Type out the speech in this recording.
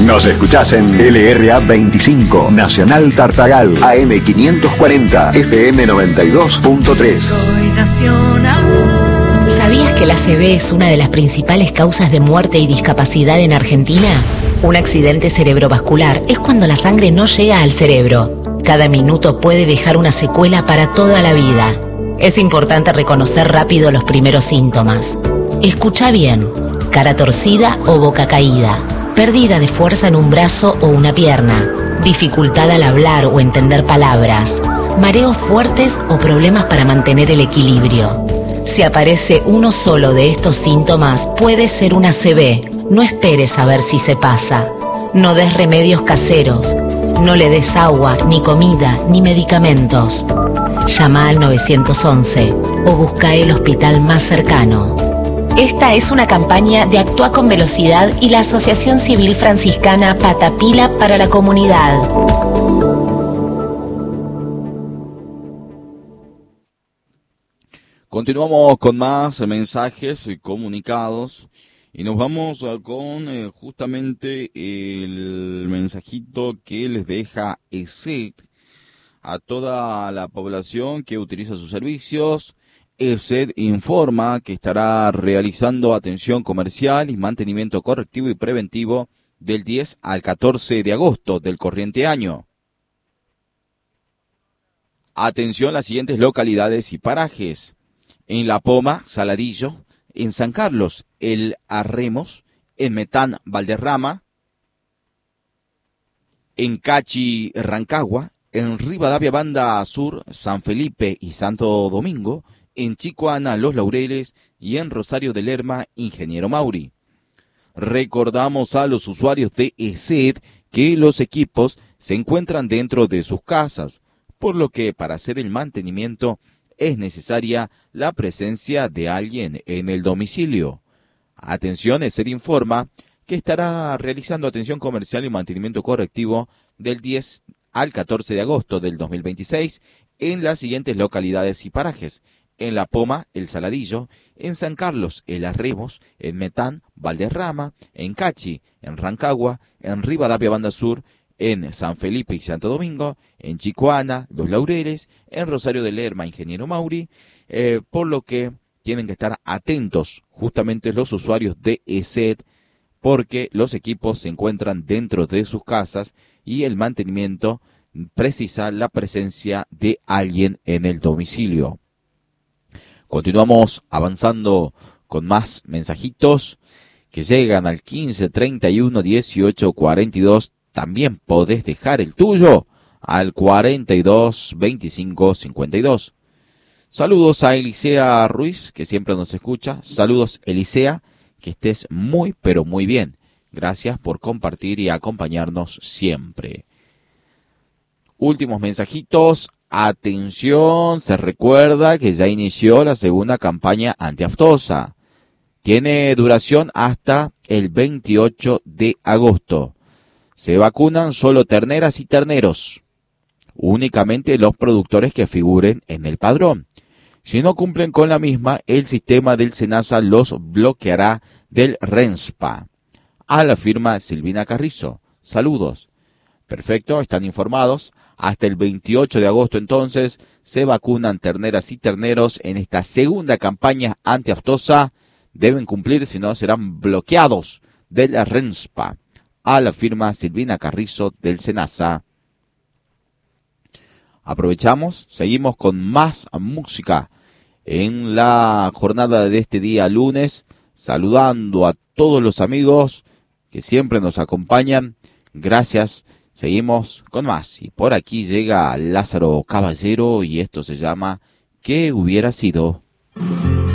Nos escuchás en LRA 25, Nacional Tartagal, AM 540, FM 92.3. Soy nacional. ¿Sabías que la ACV es una de las principales causas de muerte y discapacidad en Argentina? Un accidente cerebrovascular es cuando la sangre no llega al cerebro. Cada minuto puede dejar una secuela para toda la vida. Es importante reconocer rápido los primeros síntomas. Escucha bien: cara torcida o boca caída, pérdida de fuerza en un brazo o una pierna, dificultad al hablar o entender palabras, mareos fuertes o problemas para mantener el equilibrio. Si aparece uno solo de estos síntomas, puede ser una ACV. No esperes a ver si se pasa. No des remedios caseros. No le des agua, ni comida, ni medicamentos. Llama al 911 o busca el hospital más cercano. Esta es una campaña de Actúa con Velocidad y la Asociación Civil Franciscana Patapila para la Comunidad. Continuamos con más mensajes y comunicados y nos vamos con justamente el mensajito que les deja ESET a toda la población que utiliza sus servicios. ESET informa que estará realizando atención comercial y mantenimiento correctivo y preventivo del 10 al 14 de agosto del corriente año. Atención a las siguientes localidades y parajes: en La Poma, Saladillo; en San Carlos, El Arremos; en Metán, Valderrama; en Cachi, Rancagua; en Rivadavia, Banda Sur, San Felipe y Santo Domingo; en Chicoana, Los Laureles; y en Rosario de Lerma, Ingeniero Mauri. Recordamos a los usuarios de ESET que los equipos se encuentran dentro de sus casas, por lo que para hacer el mantenimiento es necesaria la presencia de alguien en el domicilio. Atención, ESET informa que estará realizando atención comercial y mantenimiento correctivo del 10 al 14 de agosto del 2026 en las siguientes localidades y parajes: en La Poma, El Saladillo; en San Carlos, El Arremos; en Metán, Valderrama; en Cachi, en Rancagua; en Rivadavia, Banda Sur; en San Felipe y Santo Domingo; en Chicoana, Los Laureles; en Rosario de Lerma, Ingeniero Mauri, por lo que tienen que estar atentos justamente los usuarios de ESET, porque los equipos se encuentran dentro de sus casas y el mantenimiento precisa la presencia de alguien en el domicilio. Continuamos avanzando con más mensajitos que llegan al 15 31 18 42. También podés dejar el tuyo al 42 25 52. Saludos a Elisea Ruiz, que siempre nos escucha. Saludos, Elisea, que estés muy, pero muy bien. Gracias por compartir y acompañarnos siempre. Últimos mensajitos. Atención, se recuerda que ya inició la segunda campaña antiaftosa. Tiene duración hasta el 28 de agosto. Se vacunan solo terneras y terneros, únicamente los productores que figuren en el padrón. Si no cumplen con la misma, el sistema del SENASA los bloqueará del RENSPA. A la firma Silvina Carrizo. Saludos. Perfecto, están informados. Hasta el 28 de agosto entonces se vacunan terneras y terneros en esta segunda campaña antiaftosa. Deben cumplir, si no serán bloqueados del RENSPA. A la firma Silvina Carrizo del SENASA. Aprovechamos, seguimos con más música en la jornada de este día lunes, saludando a todos los amigos que siempre nos acompañan. Gracias, seguimos con más. Y por aquí llega Lázaro Caballero y esto se llama ¿Qué hubiera sido?